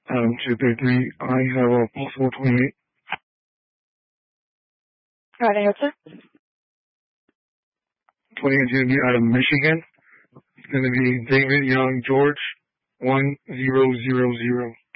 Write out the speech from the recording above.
233. I have a possible 28. Right, answer. 28 is going to be out of Michigan. It's going to be David Young George 1000.